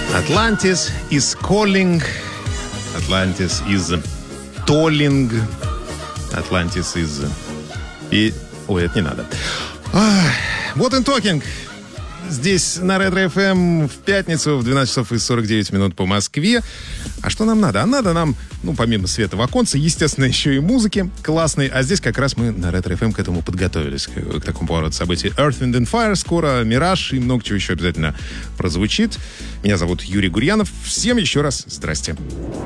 Atlantis is calling. Atlantis is tolling. Atlantis is... Ой, это не надо. Вот and talking. Здесь на Ретро FM в пятницу в 12 часов и 49 минут по Москве. А что нам надо? А надо нам, помимо света в оконце, естественно, еще и музыки классной. А здесь как раз мы на Ретро FM к этому подготовились, к такому повороту событий. Earth, Wind and Fire, скоро Мираж и много чего еще обязательно прозвучит. Меня зовут Юрий Гурьянов. Всем еще раз здрасте.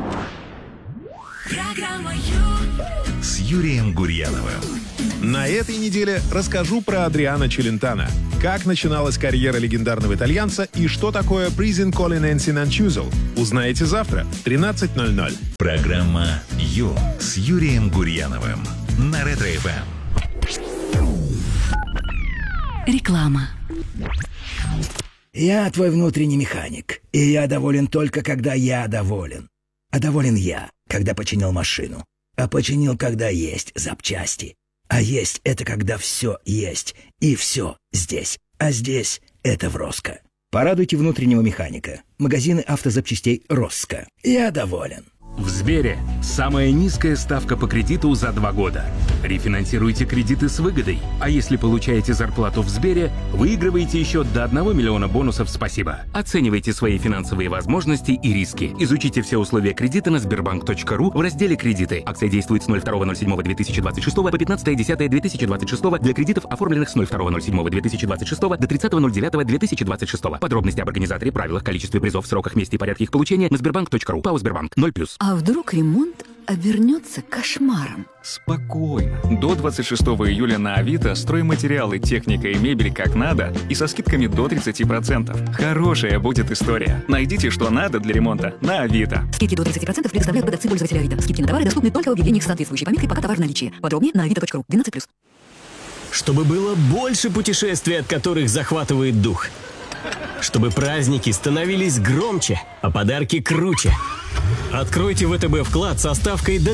Программа Ю с Юрием Гурьяновым. На этой неделе расскажу про Адриано Челентано. Как начиналась карьера легендарного итальянца и что такое Prison Calling Nancy Nanchuzzel. Узнаете завтра в 13:00. Программа Ю с Юрием Гурьяновым на Ретро-ФМ. Реклама. Я твой внутренний механик, и я доволен только, когда я доволен. А доволен я, когда починил машину. А починил, когда есть запчасти. А есть — это когда все есть, и все здесь. А здесь — это в Роско. Порадуйте внутреннего механика. Магазины автозапчастей Роско. Я доволен. В Сбере самая низкая ставка по кредиту за 2 года. Рефинансируйте кредиты с выгодой. А если получаете зарплату в Сбере, выигрываете еще до 1 миллиона бонусов «Спасибо». Оценивайте свои финансовые возможности и риски. Изучите все условия кредита на sberbank.ru в разделе «Кредиты». Акция действует с 02.07.2026 по 15.10.2026 для кредитов, оформленных с 02.07.2026 до 30.09.2026. Подробности об организаторе, правилах, количестве призов, сроках, месте и порядке их получения на sberbank.ru. ПАО «Сбербанк». 0+. А вдруг ремонт обернется кошмаром? Спокойно. До 26 июля на Авито стройматериалы, техника и мебель как надо и со скидками до 30%. Хорошая будет история. Найдите, что надо для ремонта на Авито. Скидки до 30% предоставляют продавцы-пользователи Авито. Скидки на товары доступны только в объявлениях с соответствующей пометкой «Пока товар в наличии». Подробнее на avito.ru. 12+. Чтобы было больше путешествий, от которых захватывает дух. Чтобы праздники становились громче, а подарки круче. Откройте ВТБ вклад со ставкой до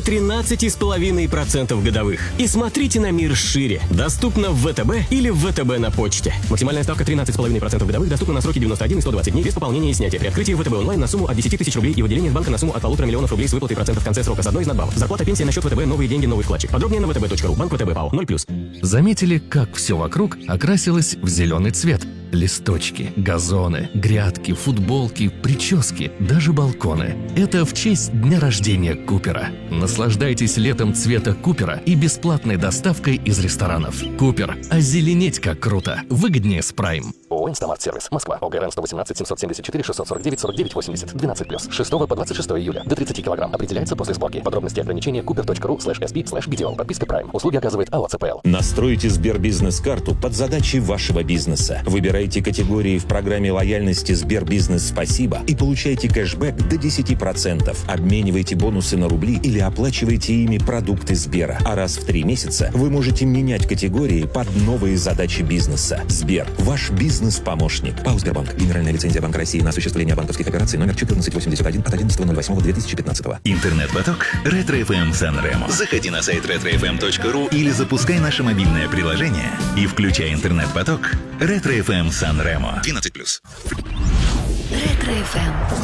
13,5% годовых. И смотрите на мир шире. Доступно в ВТБ или в ВТБ на почте. Максимальная ставка 13,5% годовых доступна на сроки 91 и 120 дней без пополнения и снятия. При открытии ВТБ онлайн на сумму от 10 тысяч рублей и в отделениях банка на сумму от 1,5 миллиона рублей с выплатой процентов в конце срока с одной из надбавок. Зарплата, пенсия на счет ВТБ, новые деньги, новый вкладчик. Подробнее на vtb.ru. Банк ВТБ ПАО. 0+. Заметили, как все вокруг окрасилось в зеленый цвет? Листочки, газоны, грядки, футболки, прически, даже балконы. Это в честь дня рождения Купера. Наслаждайтесь летом цвета Купера и бесплатной доставкой из ресторанов. Купер. Озеленеть как круто. Выгоднее с Прайм. ООО «Инстамарт-сервис». Москва. ОГРН 118 774 649 49 80. 12+. 6 по 26 июля. До 30 килограмм. Определяется после сборки. Подробности ограничения cooper.ru/sp/BDO. Подписка Prime. Услуги оказывает АО ЦПЛ. Настройте Сбербизнес-карту под задачи вашего бизнеса. Выбирайте категории в программе лояльности Сбербизнес «Спасибо» и получайте кэшбэк до 10%. Обменивайте бонусы на рубли или оплачивайте ими продукты Сбера. А раз в 3 месяца вы можете менять категории под новые задачи бизнеса. Сбер. Ваш бизнес-помощник. ПАО «Сбербанк». Генеральная лицензия Банка России на осуществление банковских операций номер 1481 от 11.08.2015. Интернет-поток Ретро-ФМ Сан-Ремо. Заходи на сайт retrofm.ru или запускай наше мобильное приложение и включай интернет-поток Ретро-ФМ Сан-Ремо. 12+. Ретро-ФМ.